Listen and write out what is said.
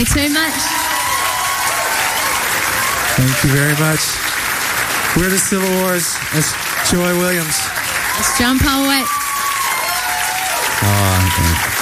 Thanks very much. Thank you very much. We're the Civil Wars. That's Joy Williams. It's John Paul White. Oh,